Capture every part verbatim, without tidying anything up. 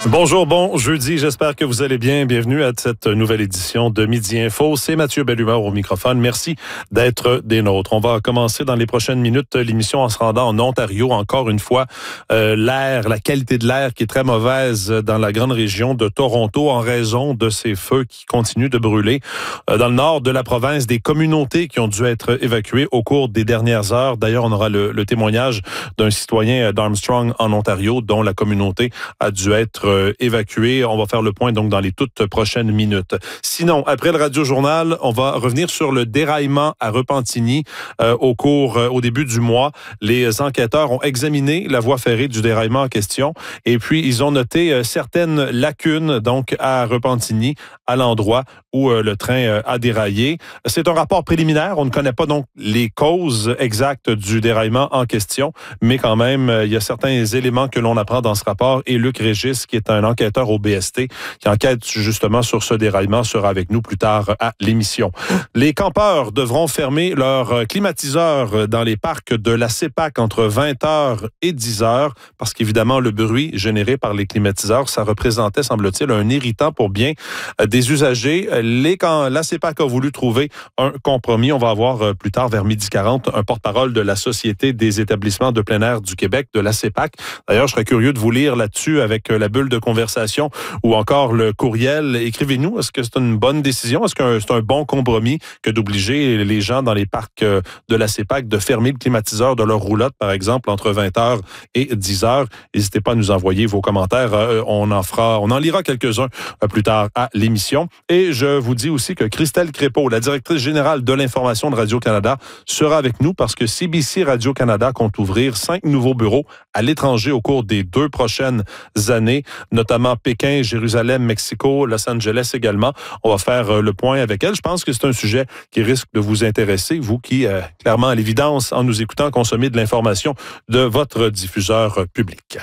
Bonjour, bon jeudi, j'espère que vous allez bien. Bienvenue à cette nouvelle édition de Midi Info. C'est Mathieu Bellumeur au microphone. Merci d'être des nôtres. On va commencer dans les prochaines minutes l'émission en se rendant en Ontario. Encore une fois, euh, l'air, la qualité de l'air qui est très mauvaise dans la grande région de Toronto en raison de ces feux qui continuent de brûler. Euh, dans le nord de la province, des communautés qui ont dû être évacuées au cours des dernières heures. D'ailleurs, on aura le, le témoignage d'un citoyen d'Armstrong en Ontario dont la communauté a dû être évacué. On va faire le point donc dans les toutes prochaines minutes. Sinon, après le Radio-Journal, on va revenir sur le déraillement à Repentigny euh, au cours, euh, au début du mois. Les enquêteurs ont examiné la voie ferrée du déraillement en question et puis ils ont noté euh, certaines lacunes donc à Repentigny, à l'endroit où euh, le train euh, a déraillé. C'est un rapport préliminaire. On ne connaît pas donc les causes exactes du déraillement en question, mais quand même, euh, il y a certains éléments que l'on apprend dans ce rapport et Luc Régis, qui est un enquêteur au B S T, qui enquête justement sur ce déraillement, sera avec nous plus tard à l'émission. Les campeurs devront fermer leurs climatiseurs dans les parcs de la CEPAC entre vingt heures et dix heures, parce qu'évidemment, le bruit généré par les climatiseurs, ça représentait, semble-t-il, un irritant pour bien des usagers. Les, quand la CEPAC a voulu trouver un compromis, on va avoir plus tard, vers midi quarante, un porte-parole de la Société des établissements de plein air du Québec, de la CEPAC. D'ailleurs, je serais curieux de vous lire là-dessus avec la bulle de conversation ou encore le courriel. Écrivez-nous, est-ce que c'est une bonne décision? Est-ce que c'est un bon compromis que d'obliger les gens dans les parcs de la CEPAC de fermer le climatiseur de leur roulotte, par exemple, entre vingt heures et dix heures? N'hésitez pas à nous envoyer vos commentaires. On en fera, on en lira quelques-uns plus tard à l'émission. Et je vous dis aussi que Christelle Crépeau, la directrice générale de l'information de Radio-Canada, sera avec nous parce que C B C Radio-Canada compte ouvrir cinq nouveaux bureaux à l'étranger au cours des deux prochaines années, notamment Pékin, Jérusalem, Mexico, Los Angeles également. On va faire le point avec elle. Je pense que c'est un sujet qui risque de vous intéresser, vous qui, euh, clairement, à l'évidence, en nous écoutant, consommez de l'information de votre diffuseur public.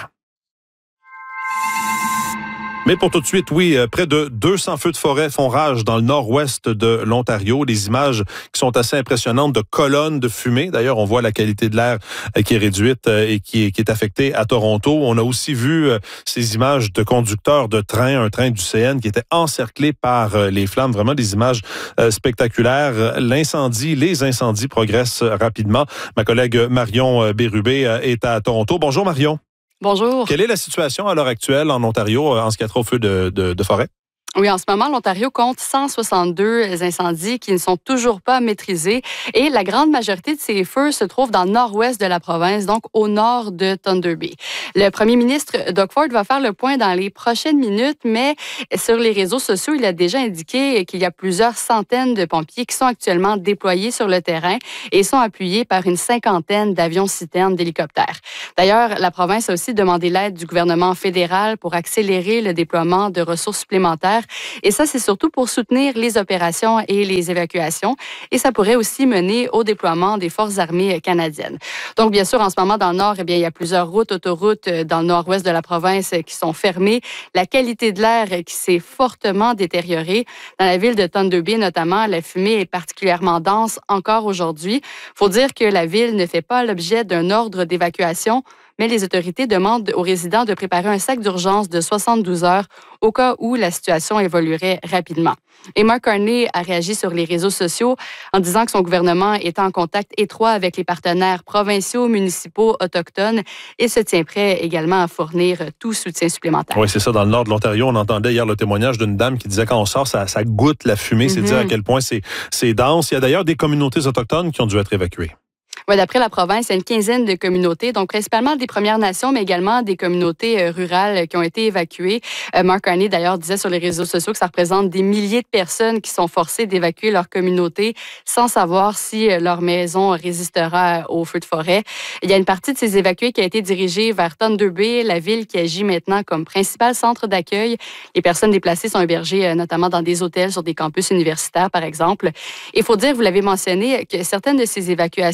Mais pour tout de suite, oui, près de deux cents feux de forêt font rage dans le nord-ouest de l'Ontario. Des images qui sont assez impressionnantes de colonnes de fumée. D'ailleurs, on voit la qualité de l'air qui est réduite et qui est, qui est affectée à Toronto. On a aussi vu ces images de conducteurs de train, un train du C N qui était encerclé par les flammes. Vraiment des images spectaculaires. L'incendie, les incendies progressent rapidement. Ma collègue Marion Bérubé est à Toronto. Bonjour Marion. Bonjour. Quelle est la situation à l'heure actuelle en Ontario en ce qui a trait au feu de, de, de forêt? Oui, en ce moment, l'Ontario compte cent soixante-deux incendies qui ne sont toujours pas maîtrisés et la grande majorité de ces feux se trouvent dans le nord-ouest de la province, donc au nord de Thunder Bay. Le premier ministre Doug Ford va faire le point dans les prochaines minutes, mais sur les réseaux sociaux, il a déjà indiqué qu'il y a plusieurs centaines de pompiers qui sont actuellement déployés sur le terrain et sont appuyés par une cinquantaine d'avions-citernes d'hélicoptères. D'ailleurs, la province a aussi demandé l'aide du gouvernement fédéral pour accélérer le déploiement de ressources supplémentaires. Et ça, c'est surtout pour soutenir les opérations et les évacuations. Et ça pourrait aussi mener au déploiement des forces armées canadiennes. Donc, bien sûr, en ce moment, dans le nord, eh bien, il y a plusieurs routes, autoroutes dans le nord-ouest de la province qui sont fermées. La qualité de l'air qui s'est fortement détériorée. Dans la ville de Thunder Bay, notamment, la fumée est particulièrement dense encore aujourd'hui. Il faut dire que la ville ne fait pas l'objet d'un ordre d'évacuation, mais les autorités demandent aux résidents de préparer un sac d'urgence de soixante-douze heures au cas où la situation évoluerait rapidement. Et Mark Carney a réagi sur les réseaux sociaux en disant que son gouvernement est en contact étroit avec les partenaires provinciaux, municipaux, autochtones et se tient prêt également à fournir tout soutien supplémentaire. Oui, c'est ça. Dans le nord de l'Ontario, on entendait hier le témoignage d'une dame qui disait quand on sort, ça, ça goûte la fumée. Mm-hmm. C'est dire à quel point c'est, c'est dense. Il y a d'ailleurs des communautés autochtones qui ont dû être évacuées. Oui, d'après la province, il y a une quinzaine de communautés, donc principalement des Premières Nations, mais également des communautés euh, rurales qui ont été évacuées. Euh, Mark Carney, d'ailleurs, disait sur les réseaux sociaux que ça représente des milliers de personnes qui sont forcées d'évacuer leur communauté sans savoir si euh, leur maison résistera au feu de forêt. Il y a une partie de ces évacués qui a été dirigée vers Thunder Bay, la ville qui agit maintenant comme principal centre d'accueil. Les personnes déplacées sont hébergées euh, notamment dans des hôtels sur des campus universitaires, par exemple. Il faut dire, vous l'avez mentionné, que certaines de ces évacuations se sont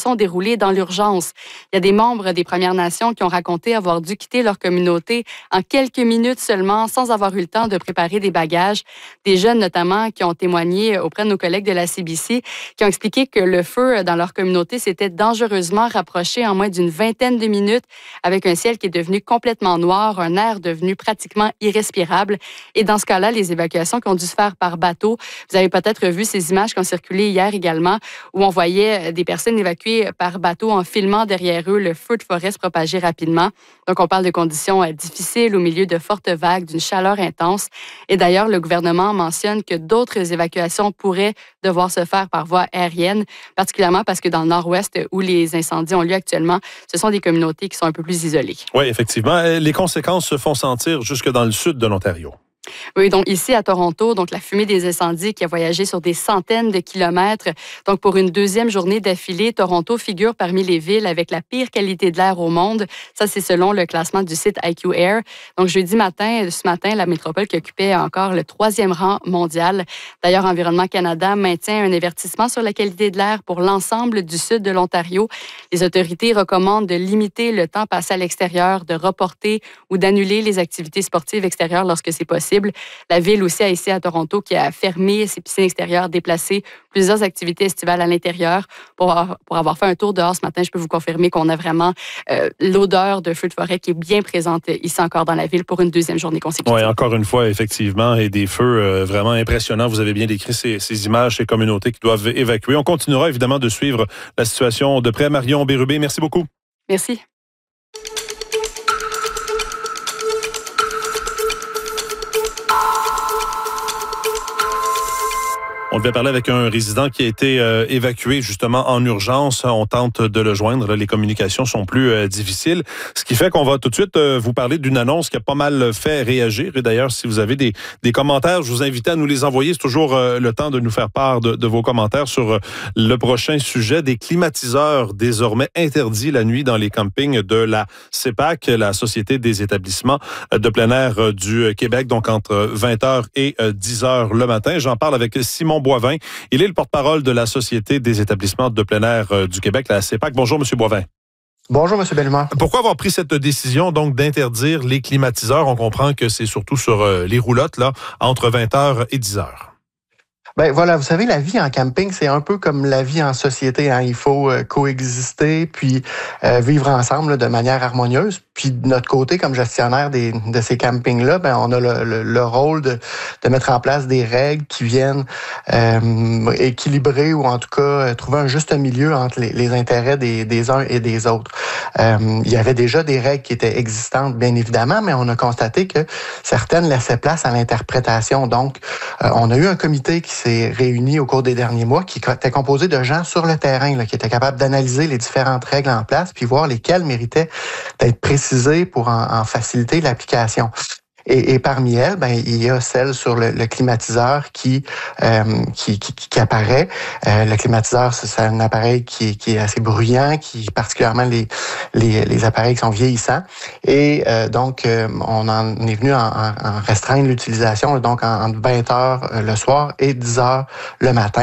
sont déroulées dans l'urgence. Il y a des membres des Premières Nations qui ont raconté avoir dû quitter leur communauté en quelques minutes seulement, sans avoir eu le temps de préparer des bagages. Des jeunes notamment qui ont témoigné auprès de nos collègues de la C B C, qui ont expliqué que le feu dans leur communauté s'était dangereusement rapproché en moins d'une vingtaine de minutes, avec un ciel qui est devenu complètement noir, un air devenu pratiquement irrespirable. Et dans ce cas-là, les évacuations qui ont dû se faire par bateau, vous avez peut-être vu ces images qui ont circulé hier également, où on voyait des personnes évacuées par bateau en filmant derrière eux le feu de forêt se propager rapidement. Donc, on parle de conditions difficiles au milieu de fortes vagues, d'une chaleur intense. Et d'ailleurs, le gouvernement mentionne que d'autres évacuations pourraient devoir se faire par voie aérienne, particulièrement parce que dans le nord-ouest, où les incendies ont lieu actuellement, ce sont des communautés qui sont un peu plus isolées. Oui, effectivement. Les conséquences se font sentir jusque dans le sud de l'Ontario. Oui, donc ici à Toronto, donc la fumée des incendies qui a voyagé sur des centaines de kilomètres. Donc pour une deuxième journée d'affilée, Toronto figure parmi les villes avec la pire qualité de l'air au monde. Ça, c'est selon le classement du site I Q Air. Donc jeudi matin, ce matin, la métropole qui occupait encore le troisième rang mondial. D'ailleurs, Environnement Canada maintient un avertissement sur la qualité de l'air pour l'ensemble du sud de l'Ontario. Les autorités recommandent de limiter le temps passé à l'extérieur, de reporter ou d'annuler les activités sportives extérieures lorsque c'est possible. La ville aussi, ici à Toronto, qui a fermé ses piscines extérieures, déplacé plusieurs activités estivales à l'intérieur. Pour avoir, pour avoir fait un tour dehors ce matin, je peux vous confirmer qu'on a vraiment euh, l'odeur de feu de forêt qui est bien présente ici encore dans la ville pour une deuxième journée consécutive. Oui, encore une fois, effectivement, et des feux euh, vraiment impressionnants. Vous avez bien décrit ces, ces images, ces communautés qui doivent évacuer. On continuera évidemment de suivre la situation de près. Marion Bérubé, merci beaucoup. Merci. On devait parler avec un résident qui a été euh, évacué justement en urgence. On tente de le joindre. Là, les communications sont plus euh, difficiles. Ce qui fait qu'on va tout de suite euh, vous parler d'une annonce qui a pas mal fait réagir. Et d'ailleurs, si vous avez des, des commentaires, je vous invite à nous les envoyer. C'est toujours euh, le temps de nous faire part de, de vos commentaires sur euh, le prochain sujet. Des climatiseurs désormais interdits la nuit dans les campings de la C E P A C, la Société des établissements de plein air du Québec, donc entre vingt heures et dix heures le matin. J'en parle avec Simon Boivin. Il est le porte-parole de la Société des établissements de plein air du Québec, la C E P A C. Bonjour, M. Boivin. Bonjour, M. Bellemare. Pourquoi avoir pris cette décision donc d'interdire les climatiseurs? On comprend que c'est surtout sur euh, les roulottes, là, entre vingt heures et dix heures. Ben voilà, vous savez, la vie en camping, c'est un peu comme la vie en société. Hein. Il faut euh, coexister, puis euh, vivre ensemble là, de manière harmonieuse. Puis de notre côté, comme gestionnaire des, de ces campings-là, ben on a le, le, le rôle de, de mettre en place des règles qui viennent euh, équilibrer ou en tout cas euh, trouver un juste milieu entre les, les intérêts des, des uns et des autres. Euh, il y avait déjà des règles qui étaient existantes, bien évidemment, mais on a constaté que certaines laissaient place à l'interprétation. Donc, euh, on a eu un comité qui s'est réuni au cours des derniers mois, qui était composé de gens sur le terrain, là, qui étaient capables d'analyser les différentes règles en place, puis voir lesquelles méritaient d'être précisées pour en, en faciliter l'application. Et, et parmi elles, ben il y a celle sur le, le climatiseur qui, euh, qui, qui qui apparaît. Euh, le climatiseur, c'est un appareil qui, qui est assez bruyant, qui particulièrement les les, les appareils qui sont vieillissants. Et euh, donc, euh, on en est venu en, en, en restreindre l'utilisation, donc en, entre vingt heures le soir et dix heures le matin.